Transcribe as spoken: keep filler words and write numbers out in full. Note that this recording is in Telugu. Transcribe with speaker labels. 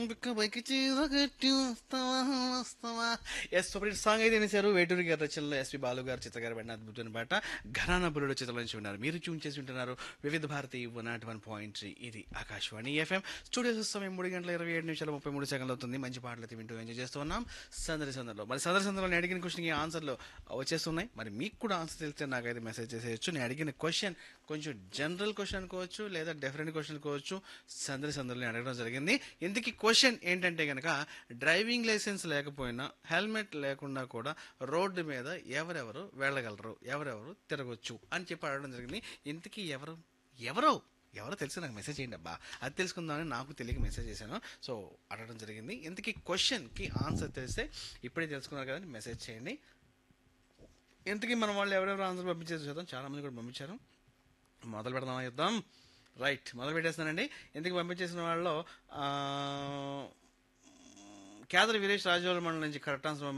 Speaker 1: బిక్కబైకి చీర కట్టి వస్తావా వస్తావా ఎస్ సూపర్ సాంగ్ అయితే వినేశారు. వేటూరి గారి రచనలో ఎస్పి బాలు గారు చిత్ర గారు పడిన అద్భుతమైన పాట ఘరానా బుల్లుడు చిత్రం నుంచి ఉన్నారు. మీరు ట్యూన్ చేసి ఉంటున్నారు వివిధ Bharati one not one point three. ఇది ఆకాశవాణి ఎఫ్ఎం. స్టూడియో సమయం మూడు గంటల ఇరవై ఏడు నిమిషాలు ముప్పై మూడు సెకండ్లు అవుతుంది. మంచి పాటలు అయితే వింటూ ఎంజాయ్ చేస్తూ ఉన్నాం సందడి సందడిలో. మరి సందడి సందడిలో నేను అడిగిన క్వశ్చన్కి ఆన్సర్లు వచ్చేస్తున్నాయి. మరి మీకు కూడా ఆన్సర్ తెలిస్తే నాకైతే మెసేజ్ చేసేయచ్చు. నేను అడిగిన క్వశ్చన్ కొంచెం జనరల్ క్వశ్చన్ అనుకోవచ్చు లేదా డిఫరెంట్ క్వశ్చన్ అనుకోవచ్చు. సందడి సందడిలో అడగడం జరిగింది. ఇందుకు క్వశ్చన్ ఏంటంటే కనుక డ్రైవింగ్ లైసెన్స్ లేకపోయినా హెల్మెట్ లేకుండా కూడా రోడ్డు మీద ఎవరెవరు వెళ్ళగలరు, ఎవరెవరు తిరగొచ్చు అని చెప్పి అడగడం జరిగింది. ఇంతకీ ఎవరు ఎవరో ఎవరో తెలిసి నాకు మెసేజ్ చేయండి అబ్బా, అది తెలుసుకుందామని నాకు తెలియక మెసేజ్ చేశాను. సో అడగడం జరిగింది. ఇంతకీ క్వశ్చన్కి ఆన్సర్ తెలిస్తే ఇప్పుడే తెలుసుకున్నారు కదండి, మెసేజ్ చేయండి. ఇంతకీ మన వాళ్ళు ఎవరెవరు ఆన్సర్ పంపించేసి చూద్దాం. చాలామంది కూడా పంపించారు. మొదలు పెడదామా యుద్ధం? రైట్, మొదలు పెట్టేస్తానండి. ఎందుకు పంపించేసిన వాళ్ళలో కేదరి వీరేష్ రాజోల మండలం నుంచి కరెక్ట్ ఆన్సర్